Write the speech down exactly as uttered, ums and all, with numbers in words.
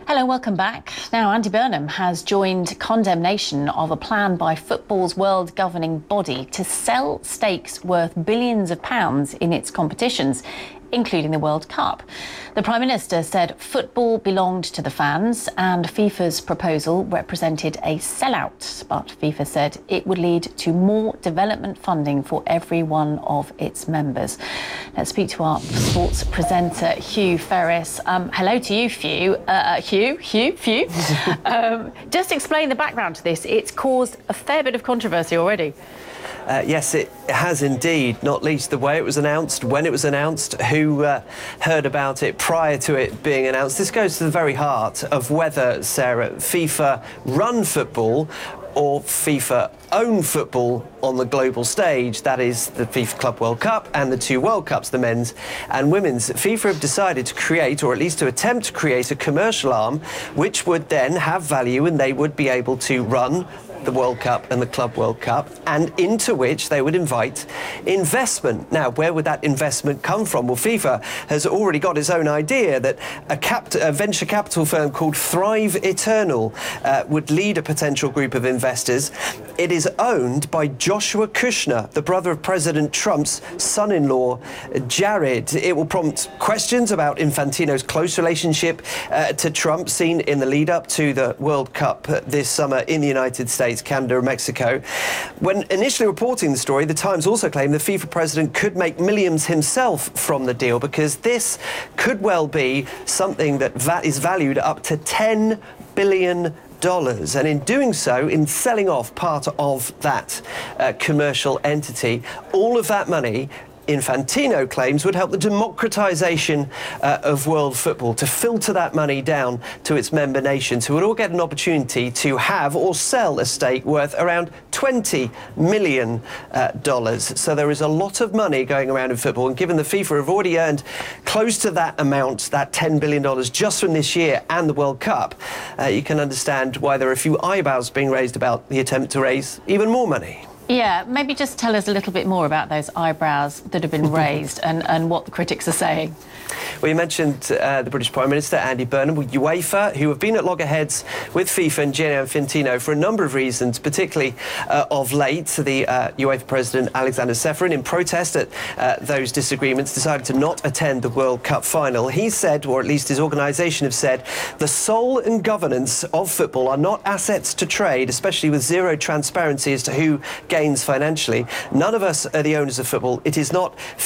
Hello, welcome back. Now, Andy Burnham has joined condemnation of a plan by football's world governing body to sell stakes worth billions of pounds in its competitions, including the World Cup. The Prime Minister said football belonged to the fans and FIFA's proposal represented a sellout, but FIFA said it would lead to more development funding for every one of its members. Let's speak to our sports presenter, Hugh Ferris. Um, hello to you, Hugh. Uh, Hugh, Hugh, Hugh. um, just explain the background to this. It's caused a fair bit of controversy already. Uh, yes, it has indeed, not least the way it was announced, when it was announced, who uh, heard about it prior to it being announced. This goes to the very heart of whether, Sarah, FIFA run football or FIFA own football on the global stage. That is the FIFA Club World Cup and the two World Cups, the men's and women's. FIFA have decided to create, or at least to attempt to create, a commercial arm which would then have value and they would be able to run the World Cup and the Club World Cup, and into which they would invite investment. Now, where would that investment come from? Well, FIFA has already got its own idea that a, cap a venture capital firm called Thrive Eternal uh, would lead a potential group of investors. It is owned by Joshua Kushner, the brother of President Trump's son-in-law, Jared. It will prompt questions about Infantino's close relationship uh, to Trump, seen in the lead-up to the World Cup uh, this summer in the United States, Canada and Mexico. When initially reporting the story, the Times also claimed the FIFA president could make millions himself from the deal, because this could well be something that va- is valued up to ten billion dollars. And in doing so, in selling off part of that uh, commercial entity, all of that money, Infantino claims, would help the democratization uh, of world football, to filter that money down to its member nations, who would all get an opportunity to have or sell a stake worth around twenty million dollars. Uh, so there is a lot of money going around in football, and given the FIFA have already earned close to that amount, that ten billion dollars, just from this year and the World Cup, uh, you can understand why there are a few eyebrows being raised about the attempt to raise even more money. Yeah, maybe just tell us a little bit more about those eyebrows that have been raised and, and what the critics are saying. Well, you mentioned uh, the British Prime Minister, Andy Burnham, with UEFA, who have been at loggerheads with FIFA and Gianni Infantino for a number of reasons, particularly uh, of late. The uh, UEFA President, Alexander Ceferin, in protest at uh, those disagreements, decided to not attend the World Cup final. He said, or at least his organisation have said, the soul and governance of football are not assets to trade, especially with zero transparency as to who gains financially. None of us are the owners of football. It is not